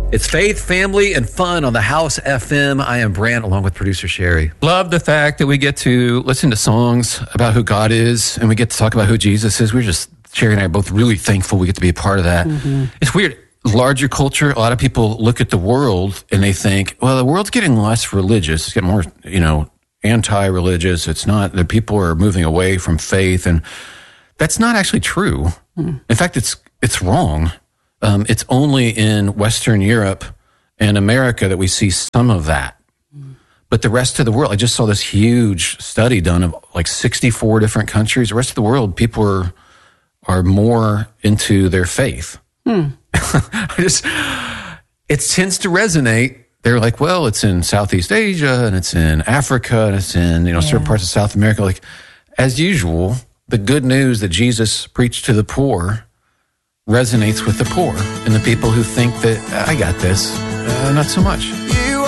It's faith, family, and fun on the House FM. I am Brant, along with producer Sherry. Love the fact that we get to listen to songs about who God is, and we get to talk about who Jesus is. Sherry and I are both really thankful we get to be a part of that. Mm-hmm. It's weird. Larger culture, a lot of people look at the world and they think, well, the world's getting less religious. It's getting more, anti-religious. It's not that people are moving away from faith, and that's not actually true. Mm. In fact, it's wrong. It's only in Western Europe and America that we see some of that. Mm. But the rest of the world, I just saw this huge study done of like 64 different countries. The rest of the world, people are more into their faith. Mm. It tends to resonate. They're like, well, it's in Southeast Asia and it's in Africa and it's in, certain parts of South America. Like, as usual, the good news that Jesus preached to the poor resonates with the poor and the people who think that I got this, not so much.